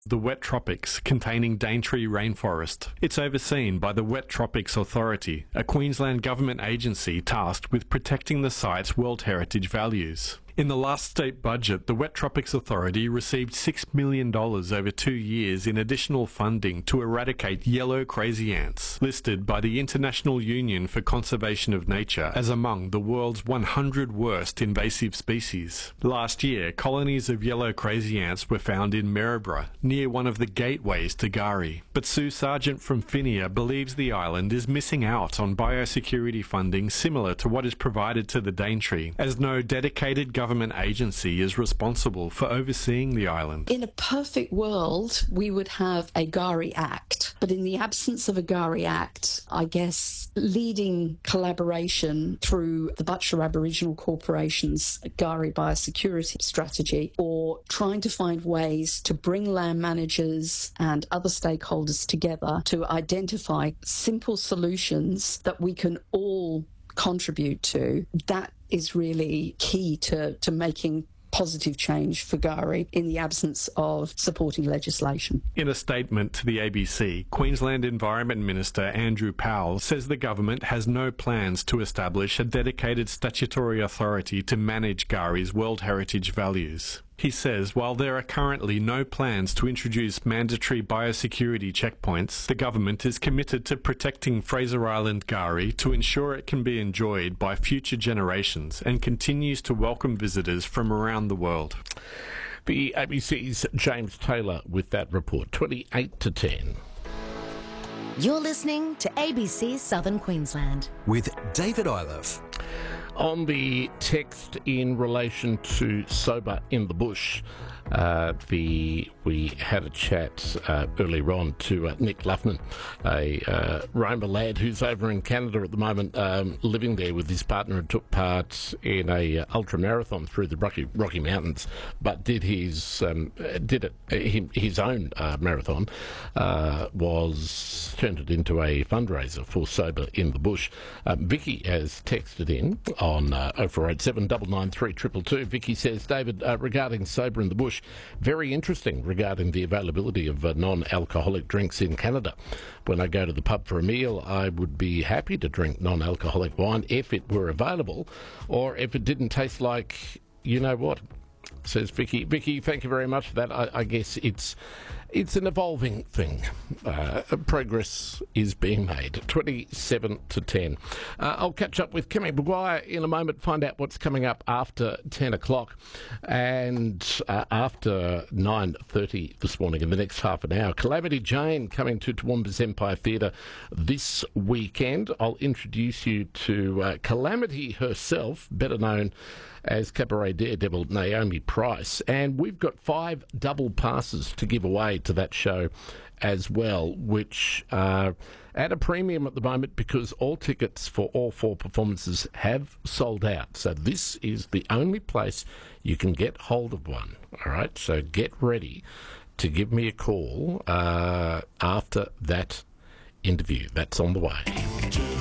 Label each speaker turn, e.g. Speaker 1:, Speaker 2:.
Speaker 1: the wet tropics containing Daintree rainforest. It's overseen by the Wet Tropics Authority, a Queensland government agency tasked with protecting the site's World Heritage values. In the last state budget, the Wet Tropics Authority received $6 million over 2 years in additional funding to eradicate yellow crazy ants, listed by the International Union for Conservation of Nature as among the world's 100 worst invasive species. Last year, colonies of yellow crazy ants were found in Maryborough, near one of the gateways to K'gari. But Sue Sargent from FINIA believes the island is missing out on biosecurity funding similar to what is provided to the Daintree, as no dedicated government agency is responsible for overseeing the island.
Speaker 2: In a perfect world, we would have a K'gari Act. But in the absence of a K'gari Act, I guess leading collaboration through the Butcher Aboriginal Corporation's K'gari Biosecurity Strategy, or trying to find ways to bring land managers and other stakeholders together to identify simple solutions that we can all contribute to, that is really key to making positive change for K'gari in the absence of supporting legislation.
Speaker 1: In a statement to the ABC, Queensland Environment Minister Andrew Powell says the government has no plans to establish a dedicated statutory authority to manage K'gari's World Heritage values. He says while there are currently no plans to introduce mandatory biosecurity checkpoints, the government is committed to protecting Fraser Island K'gari to ensure it can be enjoyed by future generations and continues to welcome visitors from around the world.
Speaker 3: The ABC's James Taylor with that report, 28 to 10.
Speaker 4: You're listening to ABC Southern Queensland
Speaker 5: with David Iliff.
Speaker 3: On the text in relation to Sober in the Bush, we had a chat earlier on to Nick Luffman, a Roma lad who's over in Canada at the moment, living there with his partner, and took part in a ultra marathon through the Rocky Mountains, but did his own marathon, turned it into a fundraiser for Sober in the Bush. Vicky has texted in on 0487 993 222. Vicky says, David, regarding Sober in the Bush, very interesting regarding the availability of non-alcoholic drinks in Canada. When I go to the pub for a meal, I would be happy to drink non-alcoholic wine if it were available, or if it didn't taste like, you know what, says Vicky. Vicky, thank you very much for that. I guess it's an evolving thing. Progress is being made. 27 to 10. I'll catch up with Kimmy Maguire in a moment, find out what's coming up after 10 o'clock and after 9:30 this morning in the next half an hour. Calamity Jane coming to Toowoomba's Empire Theatre this weekend. I'll introduce you to Calamity herself, better known as cabaret daredevil Naomi Price, and we've got 5 double passes to give away to that show as well, which are at a premium at the moment because all tickets for all 4 performances have sold out. So this is the only place you can get hold of one. All right, so get ready to give me a call after that interview. That's on the way.